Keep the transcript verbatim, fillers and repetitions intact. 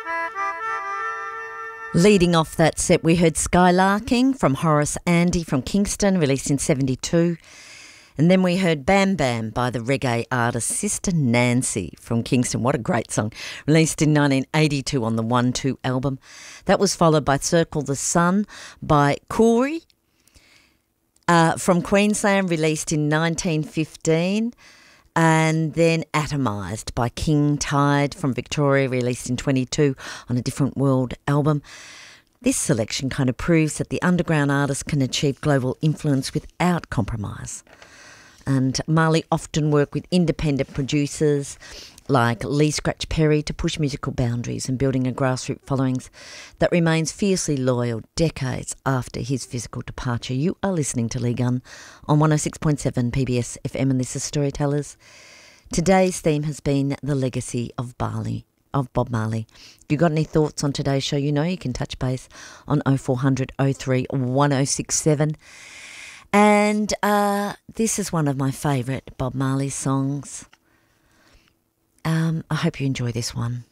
Leading off that set, we heard Skylarking from Horace Andy from Kingston, released in seventy-two. And then we heard Bam Bam by the reggae artist Sister Nancy from Kingston. What a great song. Released in nineteen eighty-two on the one two album. That was followed by Circle the Sun by Koori uh, from Queensland, released in nineteen fifteen. And then Atomised by King Tide from Victoria, released in twenty-two on a Different World album. This selection kind of proves that the underground artist can achieve global influence without compromise. And Marley often worked with independent producers like Lee Scratch Perry to push musical boundaries and building a grassroots following that remains fiercely loyal decades after his physical departure. You are listening to Lee Gunn on one oh six point seven P B S F M, and this is Storytellers. Today's theme has been the legacy of Barley. Of Bob Marley. If you've got any thoughts on today's show, you know you can touch base on oh four hundred oh three one oh six seven. And uh, this is one of my favourite Bob Marley songs. Um, I hope you enjoy this one.